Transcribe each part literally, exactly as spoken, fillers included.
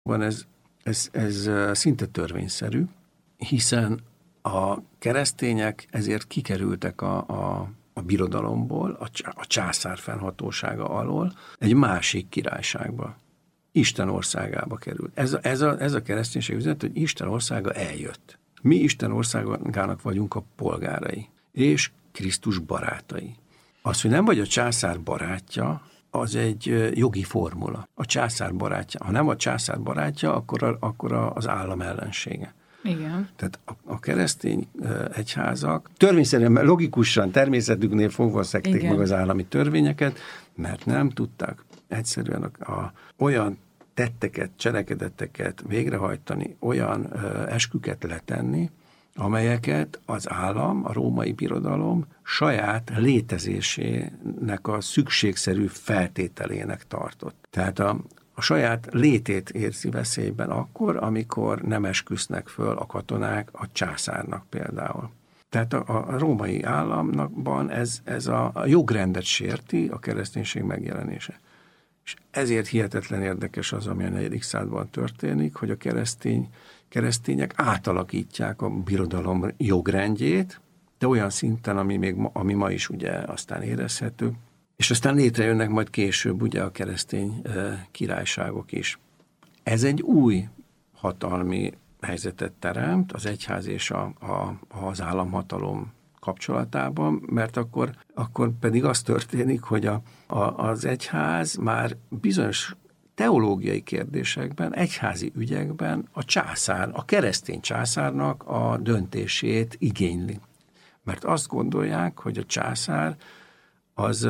Van ez, ez, ez szinte törvényszerű, hiszen a keresztények ezért kikerültek a, a, a birodalomból, a, a császár fennhatósága alól egy másik királyságba. Isten országába került. Ez a, ez a, ez a kereszténység üzenet, hogy Isten országa eljött. Mi Isten országának vagyunk a polgárai, és Krisztus barátai. Az, hogy nem vagy a császár barátja, az egy jogi formula. A császár barátja. Ha nem a császár barátja, akkor, a, akkor az állam ellensége. Igen. Tehát a, a keresztény egyházak törvényszerűen, logikusan, természetüknél fogva szekték Igen. meg az állami törvényeket, mert nem tudták egyszerűen a, a, olyan tetteket, cselekedeteket végrehajtani, olyan ö, esküket letenni, amelyeket az állam, a római birodalom saját létezésének a szükségszerű feltételének tartott. Tehát a, a saját létét érzi veszélyben akkor, amikor nem esküsznek föl a katonák a császárnak például. Tehát a, a római államban ez, ez a, a jogrendet sérti a kereszténység megjelenése. És ezért hihetetlen érdekes az, ami a negyedik században történik, hogy a keresztény, keresztények átalakítják a birodalom jogrendjét, de olyan szinten, ami, még ma, ami ma is ugye aztán érezhető, és aztán létrejönnek majd később ugye a keresztény e, királyságok is. Ez egy új hatalmi helyzetet teremt az egyház és a, a, az államhatalom kapcsolatában, mert akkor, akkor pedig az történik, hogy a, a, az egyház már bizonyos teológiai kérdésekben, egyházi ügyekben a császár, a keresztény császárnak a döntését igényli. Mert azt gondolják, hogy a császár az,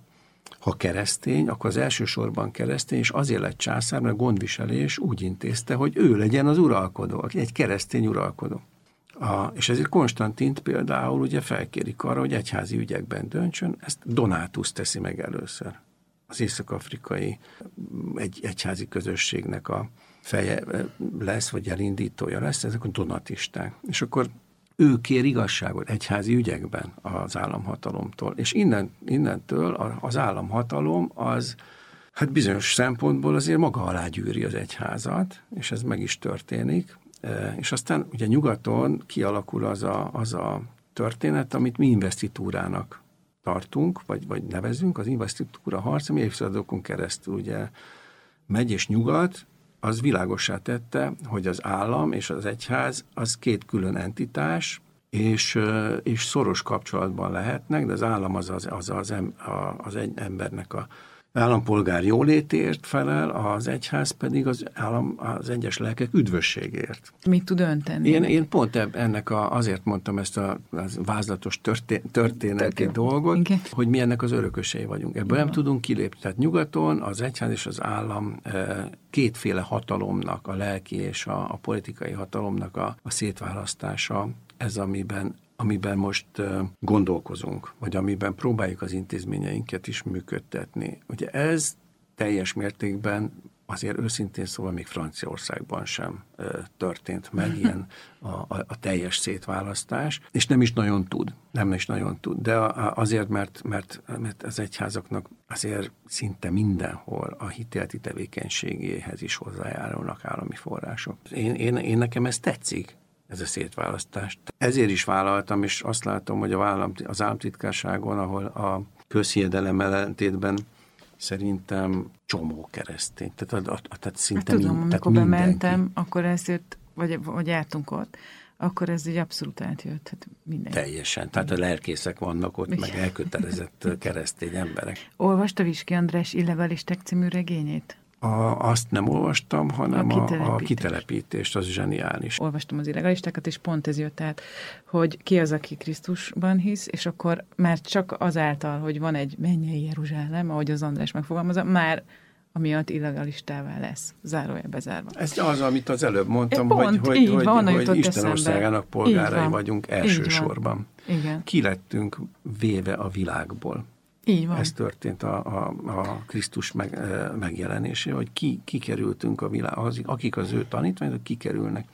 ha keresztény, akkor az elsősorban keresztény, és azért lett császár, mert gondviselés úgy intézte, hogy ő legyen az uralkodó, egy keresztény uralkodó. A, és ezért Konstantint például ugye felkérik arra, hogy egyházi ügyekben döntsön, ezt Donátus teszi meg először. Az észak-afrikai egy, egyházi közösségnek a feje lesz, vagy elindítója lesz, ezek a donatisták. És akkor ő kér igazságot egyházi ügyekben az államhatalomtól. És innen, innentől az államhatalom az hát bizonyos szempontból azért maga alá gyűri az egyházat, és ez meg is történik. És aztán ugye nyugaton kialakul az a, az a történet, amit mi investitúrának tartunk, vagy, vagy nevezünk, az investitúra harc, ami évszázadokon keresztül ugye megy, és nyugat, az világossá tette, hogy az állam és az egyház az két külön entitás, és, és szoros kapcsolatban lehetnek, de az állam az az, az, az, az egy embernek a állampolgár jólétért felel, az egyház pedig az, állam, az egyes lelkek üdvösségért. Mit tud ön tenni? Én, én pont ennek a, azért mondtam ezt a vázlatos történ, történeti Töké. dolgot, okay. hogy mi ennek az örökösei vagyunk. Ebből nem tudunk kilépni. Tehát nyugaton az egyház és az állam kétféle hatalomnak, a lelki és a, a politikai hatalomnak a, a szétválasztása, ez amiben amiben most gondolkozunk, vagy amiben próbáljuk az intézményeinket is működtetni. Ugye ez teljes mértékben azért őszintén szóval még Franciaországban sem történt meg ilyen a, a, a teljes szétválasztás, és nem is nagyon tud, nem is nagyon tud, de azért, mert, mert, mert az egyházaknak azért szinte mindenhol a hitéleti tevékenységéhez is hozzájárulnak állami források. Én, én, én nekem ez tetszik, ez a szétválasztás. Ezért is vállaltam, és azt látom, hogy a állam, az államtitkárságon, ahol a közhiedelem ellentétben szerintem csomó keresztény. Tehát, a, a, tehát szinte hát tudom, mind, amikor tehát bementem, akkor ez jött, vagy, vagy jártunk ott, akkor ez így abszolút átjött. Hát mindenki. Teljesen. Tehát a lelkészek vannak ott, meg elkötelezett keresztény emberek. Olvasta Viski András Illegalisták című regényét? A, azt nem olvastam, hanem a, kitelepítés. a kitelepítést, az zseniális. Olvastam az illegalistákat, és pont ez jött át, hogy ki az, aki Krisztusban hisz, és akkor már csak azáltal, hogy van egy mennyei Jeruzsálem, ahogy az András megfogalmazza, már amiatt illegalistává lesz, zárója bezárva. Ez az, amit az előbb mondtam, pont, hogy, hogy, hogy, van, hogy Isten eszembe. országának polgárai vagyunk elsősorban. Igen. Ki lettünk véve a világból. Így van. Ez történt a, a, a Krisztus meg, megjelenésé, hogy ki, kikerültünk a világhoz, akik az ő tanítványok, kikerülnek.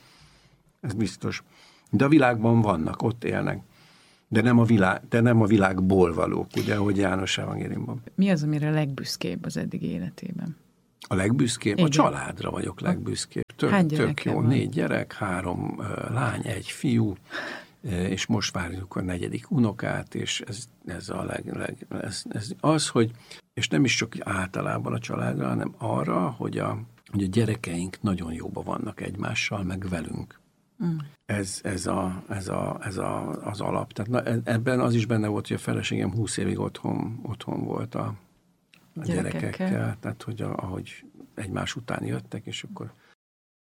Ez biztos. De a világban vannak, ott élnek. De nem a, világ, de nem a világból valók, ugye, ahogy János evangéliumban. Mi az, amire legbüszkébb az eddigi életében? A legbüszkébb? Igen. A családra vagyok legbüszkébb. Tök, tök jó. Van? Négy gyerek, három uh, lány, egy fiú, és most várjuk a negyedik unokát, és ez, ez a leg, leg ez, ez az, hogy, és nem is csak általában a családra, hanem arra, hogy a, hogy a gyerekeink nagyon jóban vannak egymással, meg velünk. Mm. Ez, ez, a, ez, a, ez a, az alap. Tehát na, ebben az is benne volt, hogy a feleségem húsz évig otthon, otthon volt a, a gyerekekkel. gyerekekkel. Tehát, hogy a, ahogy egymás után jöttek, és akkor